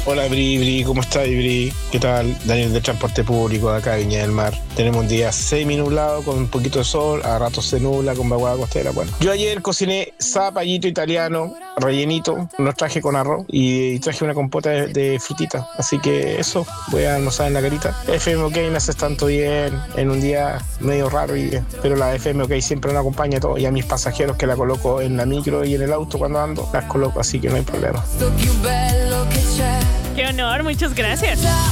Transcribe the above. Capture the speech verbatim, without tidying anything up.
Hola Bri, Bri, ¿cómo estás Bri? ¿Qué tal? Daniel de Transporte Público de acá, Viña del Mar. Tenemos un día semi-nublado con un poquito de sol, a ratos se nubla con vaguada costera. Bueno, yo ayer cociné zapallito italiano, rellenito, lo traje con arroz y traje una compota de, de frutita. Así que eso, voy a almorzar en la carita. F M OK me hace tanto bien en un día medio raro, y, pero la F M OK siempre me acompaña a todos y a mis pasajeros que la coloco en la micro y en el auto cuando ando, las coloco, así que no hay problema. Qué honor, muchas gracias.